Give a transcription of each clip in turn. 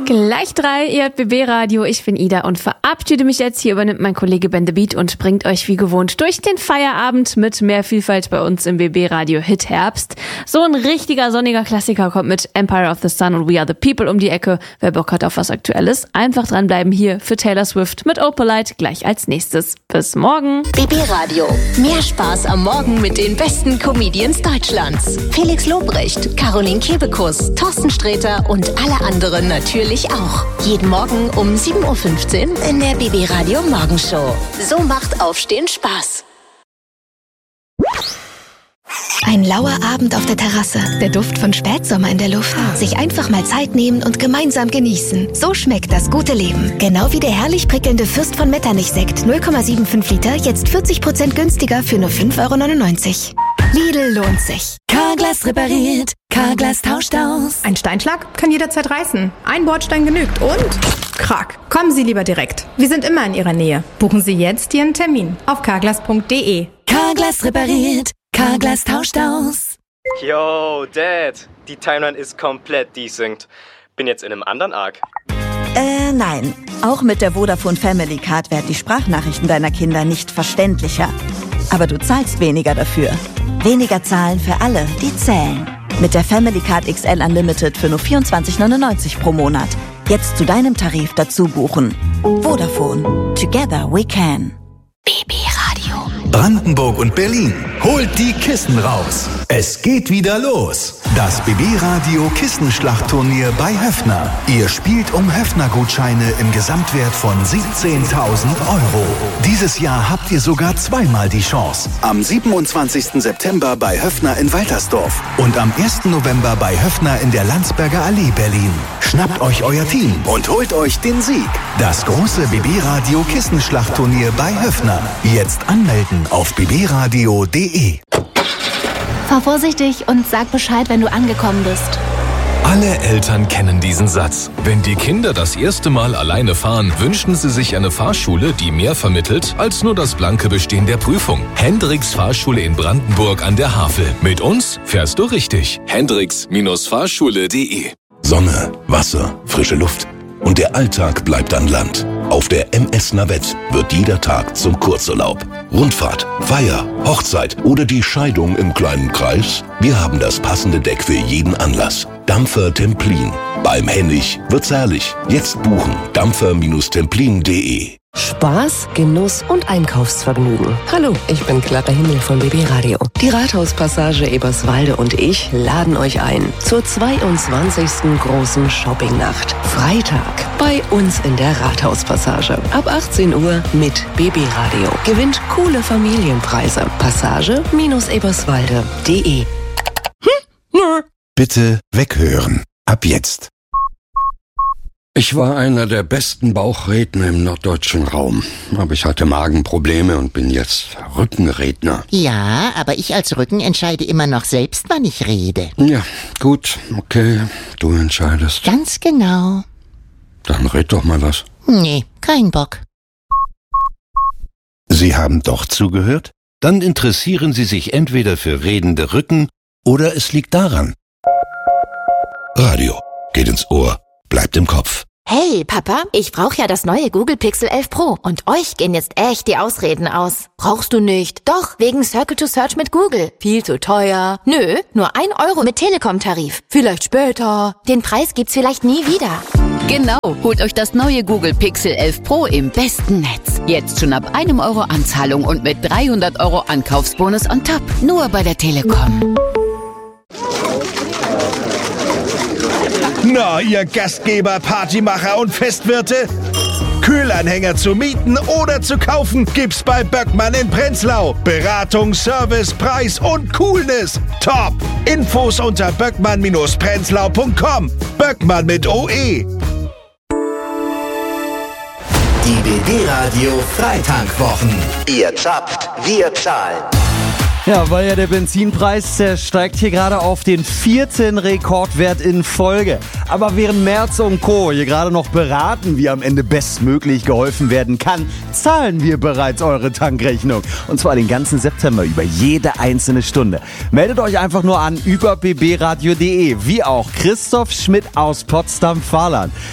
Gleich 3, ihr hört BB Radio, ich bin Ida und verabschiede mich jetzt. Hier übernimmt mein Kollege Ben the Beat und bringt euch wie gewohnt durch den Feierabend mit mehr Vielfalt bei uns im BB Radio Hit Herbst. So ein richtiger sonniger Klassiker kommt mit Empire of the Sun und We Are the People um die Ecke. Wer Bock hat auf was Aktuelles, einfach dranbleiben hier für Taylor Swift mit Opalite gleich als nächstes. Bis morgen. BB Radio. Mehr Spaß am Morgen mit den besten Comedians Deutschlands. Felix Lobrecht, Caroline Kebekus, Thorsten Sträter und alle anderen natürlich auch. Jeden Morgen um 7.15 Uhr in der BB Radio Morgenshow. So macht Aufstehen Spaß. Ein lauer Abend auf der Terrasse, der Duft von Spätsommer in der Luft. Sich einfach mal Zeit nehmen und gemeinsam genießen. So schmeckt das gute Leben. Genau wie der herrlich prickelnde Fürst von Metternich-Sekt 0,75 Liter, jetzt 40% günstiger für nur 5,99 €. Lidl lohnt sich. Carglass repariert, Carglass tauscht aus. Ein Steinschlag kann jederzeit reißen. Ein Bordstein genügt und krack. Kommen Sie lieber direkt. Wir sind immer in Ihrer Nähe. Buchen Sie jetzt Ihren Termin auf carglass.de. Carglass repariert, Carglass tauscht aus. Yo, Dad, die Timeline ist komplett desynced. Bin jetzt in einem anderen Arc. Nein. Auch mit der Vodafone Family Card werden die Sprachnachrichten deiner Kinder nicht verständlicher. Aber du zahlst weniger dafür. Weniger zahlen für alle, die zählen. Mit der Family Card XL Unlimited für nur 24,99 € pro Monat. Jetzt zu deinem Tarif dazu buchen. Vodafone. Together we can. BB Radio. Brandenburg und Berlin, holt die Kissen raus. Es geht wieder los. Das BB Radio Kissenschlachtturnier bei Höffner. Ihr spielt um Höffner-Gutscheine im Gesamtwert von 17.000 €. Dieses Jahr habt ihr sogar zweimal die Chance. Am 27. September bei Höffner in Waltersdorf und am 1. November bei Höffner in der Landsberger Allee Berlin. Schnappt euch euer Team und holt euch den Sieg. Das große BB Radio Kissenschlachtturnier bei Höffner. Jetzt anmelden auf bbradio.de. Fahr vorsichtig und sag Bescheid, wenn du angekommen bist. Alle Eltern kennen diesen Satz. Wenn die Kinder das erste Mal alleine fahren, wünschen sie sich eine Fahrschule, die mehr vermittelt als nur das blanke Bestehen der Prüfung. Hendricks Fahrschule in Brandenburg an der Havel. Mit uns fährst du richtig. Hendricks-Fahrschule.de. Sonne, Wasser, frische Luft. Und der Alltag bleibt an Land. Auf der MS Navette wird jeder Tag zum Kurzurlaub. Rundfahrt, Feier, Hochzeit oder die Scheidung im kleinen Kreis? Wir haben das passende Deck für jeden Anlass. Dampfer Templin. Beim Hennig wird's herrlich. Jetzt buchen. dampfer-templin.de. Spaß, Genuss und Einkaufsvergnügen. Hallo, ich bin Clara Himmel von BB Radio. Die Rathauspassage Eberswalde und ich laden euch ein zur 22. großen Shoppingnacht. Freitag bei uns in der Rathauspassage. Ab 18 Uhr mit BB Radio. Gewinnt coole Familienpreise. Passage-eberswalde.de. Bitte weghören. Ab jetzt. Ich war einer der besten Bauchredner im norddeutschen Raum. Aber ich hatte Magenprobleme und bin jetzt Rückenredner. Ja, aber ich als Rücken entscheide immer noch selbst, wann ich rede. Ja, gut, okay, du entscheidest. Ganz genau. Dann red doch mal was. Nee, kein Bock. Sie haben doch zugehört? Dann interessieren Sie sich entweder für redende Rücken oder es liegt daran. Radio. Geht ins Ohr. Bleibt im Kopf. Hey, Papa, ich brauche ja das neue Google Pixel 11 Pro. Und euch gehen jetzt echt die Ausreden aus. Brauchst du nicht. Doch, wegen Circle to Search mit Google. Viel zu teuer. Nö, nur 1 € mit Telekom-Tarif. Vielleicht später. Den Preis gibt's vielleicht nie wieder. Genau, holt euch das neue Google Pixel 11 Pro im besten Netz. Jetzt schon ab 1 € Anzahlung und mit 300 € Ankaufsbonus on top. Nur bei der Telekom. Na, ihr Gastgeber, Partymacher und Festwirte? Kühlanhänger zu mieten oder zu kaufen gibt's bei Böckmann in Prenzlau. Beratung, Service, Preis und Coolness. Top! Infos unter böckmann-prenzlau.com. Böckmann mit OE. Die BB Radio Freitankwochen. Ihr zappt, wir zahlen. Ja, weil ja der Benzinpreis steigt hier gerade auf den 4. Rekordwert in Folge. Aber während Merz und Co. hier gerade noch beraten, wie am Ende bestmöglich geholfen werden kann, zahlen wir bereits eure Tankrechnung. Und zwar den ganzen September über jede einzelne Stunde. Meldet euch einfach nur an über bbradio.de, wie auch Christoph Schmidt aus Potsdam-Fahrland.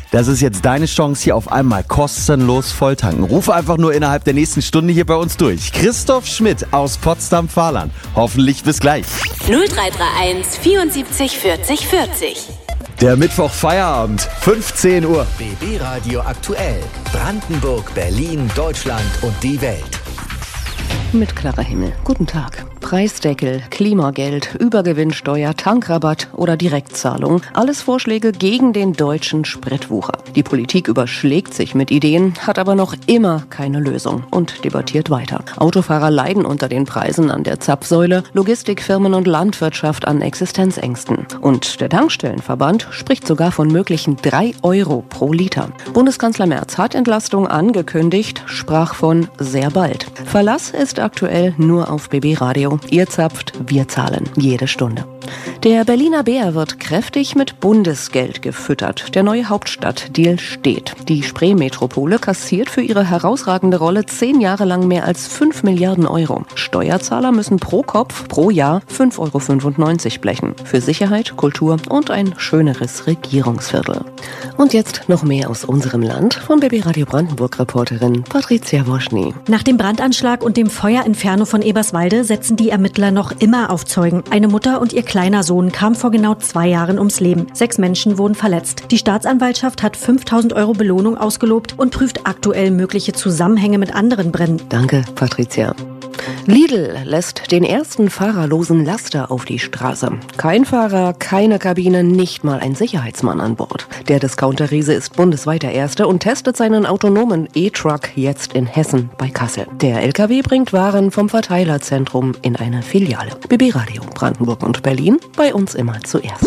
Das ist jetzt deine Chance, hier auf einmal kostenlos volltanken. Rufe einfach nur innerhalb der nächsten Stunde hier bei uns durch. Christoph Schmidt aus Potsdam-Fahrland. Hoffentlich bis gleich. 0331 74 40 40. Der Mittwoch Feierabend, 15 Uhr. BB Radio aktuell. Brandenburg, Berlin, Deutschland und die Welt. Mit Clara Himmel. Guten Tag. Preisdeckel, Klimageld, Übergewinnsteuer, Tankrabatt oder Direktzahlung. Alles Vorschläge gegen den deutschen Spritwucher. Die Politik überschlägt sich mit Ideen, hat aber noch immer keine Lösung und debattiert weiter. Autofahrer leiden unter den Preisen an der Zapfsäule, Logistikfirmen und Landwirtschaft an Existenzängsten. Und der Tankstellenverband spricht sogar von möglichen 3 Euro pro Liter. Bundeskanzler Merz hat Entlastung angekündigt, sprach von sehr bald. Verlass ist aktuell nur auf BB Radio. Ihr zapft, wir zahlen. Jede Stunde. Der Berliner Bär wird kräftig mit Bundesgeld gefüttert. Der neue Hauptstadtdeal steht. Die Spree-Metropole kassiert für ihre herausragende Rolle 10 Jahre lang mehr als 5 Milliarden Euro. Steuerzahler müssen pro Kopf pro Jahr 5,95 Euro blechen. Für Sicherheit, Kultur und ein schöneres Regierungsviertel. Und jetzt noch mehr aus unserem Land von BB Radio Brandenburg-Reporterin Patricia Woschny. Nach dem Brandanschlag und dem Feuerinferno von Eberswalde setzen die Ermittler noch immer auf Zeugen. Eine Mutter und ihr kleiner Sohn kamen vor genau 2 Jahren ums Leben. 6 Menschen wurden verletzt. Die Staatsanwaltschaft hat 5.000 Euro Belohnung ausgelobt und prüft aktuell mögliche Zusammenhänge mit anderen Bränden. Danke, Patricia. Lidl lässt den ersten fahrerlosen Laster auf die Straße. Kein Fahrer, keine Kabine, nicht mal ein Sicherheitsmann an Bord. Der Discounter-Riese ist bundesweit der Erste und testet seinen autonomen E-Truck jetzt in Hessen bei Kassel. Der LKW bringt Waren vom Verteilerzentrum in eine Filiale. BB Radio Brandenburg und Berlin, bei uns immer zuerst.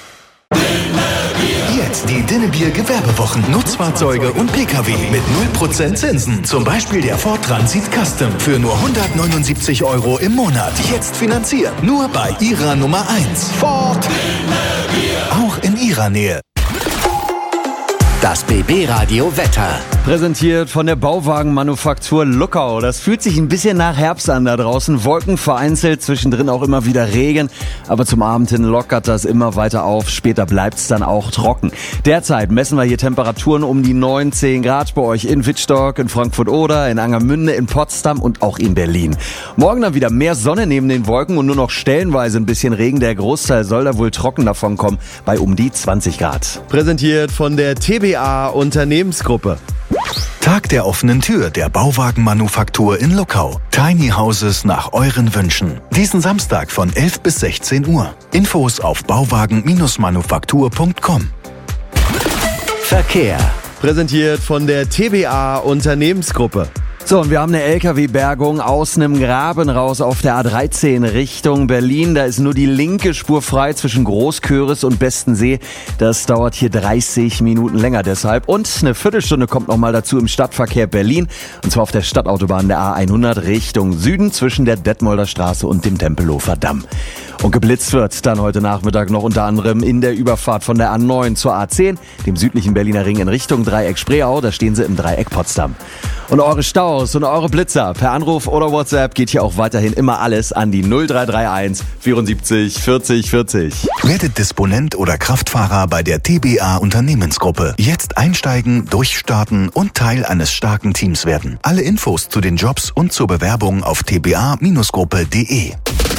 Jetzt die Dinnebier Gewerbewochen. Nutzfahrzeuge und Pkw mit 0% Zinsen. Zum Beispiel der Ford Transit Custom für nur 179 Euro im Monat. Jetzt finanziert. Nur bei Ihrer Nummer 1. Ford. Auch in Ihrer Nähe. Das BB Radio Wetter. Präsentiert von der Bauwagenmanufaktur Luckau. Das fühlt sich ein bisschen nach Herbst an da draußen. Wolken vereinzelt, zwischendrin auch immer wieder Regen. Aber zum Abend hin lockert das immer weiter auf. Später bleibt's dann auch trocken. Derzeit messen wir hier Temperaturen um die 9-10 Grad bei euch in Wittstock, in Frankfurt-Oder, in Angermünde, in Potsdam und auch in Berlin. Morgen dann wieder mehr Sonne neben den Wolken und nur noch stellenweise ein bisschen Regen. Der Großteil soll da wohl trocken davon kommen bei um die 20 Grad. Präsentiert von der TBA Unternehmensgruppe. Tag der offenen Tür der Bauwagenmanufaktur in Luckau. Tiny Houses nach euren Wünschen. Diesen Samstag von 11 bis 16 Uhr. Infos auf bauwagen-manufaktur.com. Verkehr. Präsentiert von der TBA Unternehmensgruppe. So, und wir haben eine LKW-Bergung aus einem Graben raus auf der A13 Richtung Berlin. Da ist nur die linke Spur frei zwischen Großköris und Bestensee. Das dauert hier 30 Minuten länger deshalb. Und eine Viertelstunde kommt noch mal dazu im Stadtverkehr Berlin. Und zwar auf der Stadtautobahn der A100 Richtung Süden zwischen der Detmolder Straße und dem Tempelhofer Damm. Und geblitzt wird dann heute Nachmittag noch unter anderem in der Überfahrt von der A9 zur A10, dem südlichen Berliner Ring in Richtung Dreieck Spreeau. Da stehen sie im Dreieck Potsdam. Und eure Staus und eure Blitzer per Anruf oder WhatsApp geht hier auch weiterhin immer alles an die 0331 74 40 40. Werdet Disponent oder Kraftfahrer bei der TBA Unternehmensgruppe. Jetzt einsteigen, durchstarten und Teil eines starken Teams werden. Alle Infos zu den Jobs und zur Bewerbung auf tba-gruppe.de.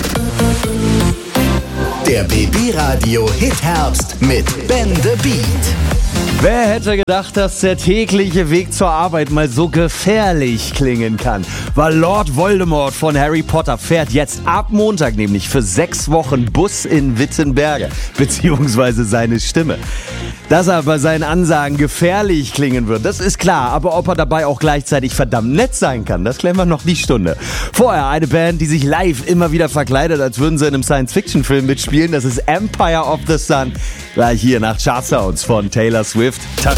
Der BB Radio Hit Herbst mit Ben the Beat. Wer hätte gedacht, dass der tägliche Weg zur Arbeit mal so gefährlich klingen kann? Weil Lord Voldemort von Harry Potter fährt jetzt ab Montag nämlich für 6 Wochen Bus in Wittenberge, beziehungsweise seine Stimme. Dass er bei seinen Ansagen gefährlich klingen wird, das ist klar. Aber ob er dabei auch gleichzeitig verdammt nett sein kann, das klären wir noch die Stunde. Vorher eine Band, die sich live immer wieder verkleidet, als würden sie in einem Science-Fiction-Film mitspielen. Das ist Empire of the Sun. Gleich hier nach Chartsounds von Taylor Swift. Touch